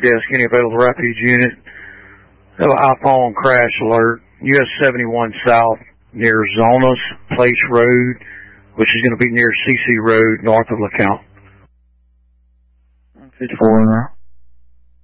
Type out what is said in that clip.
desk, any available refuge unit. Have an iPhone crash alert, US 71 South near Zonas Place Road, which is going to be near CC Road, north of LeCount. 54 now.